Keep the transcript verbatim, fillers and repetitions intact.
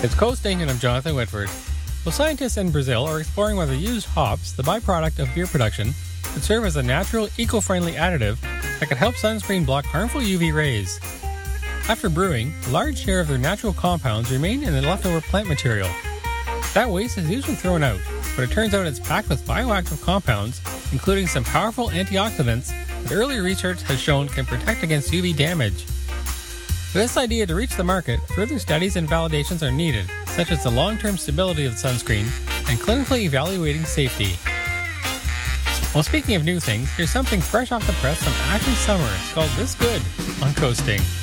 It's Coasting, and I'm Jonathan Whitford. Well, scientists in Brazil are exploring whether used hops, the byproduct of beer production, could serve as a natural, eco-friendly additive that could help sunscreen block harmful U V rays. After brewing, a large share of their natural compounds remain in the leftover plant material. That waste is usually thrown out, but it turns out it's packed with bioactive compounds, including some powerful antioxidants that early research has shown can protect against U V damage. For this idea to reach the market, further studies and validations are needed, such as the long-term stability of the sunscreen and clinically evaluating safety. Well, speaking of new things, here's something fresh off the press from Ashley Summer. It's called This Good on Coasting.